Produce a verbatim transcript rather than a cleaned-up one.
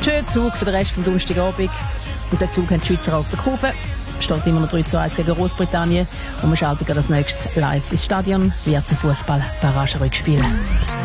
Schöner Zug für den Rest vom Donnerstagabend. Und den Zug haben die Schweizer auf der Kurve. Steht immer noch drei zu eins gegen Großbritannien. Und wir schalten das nächstes live ins Stadion, wie zum Fußball-Barrage-Rückspiel.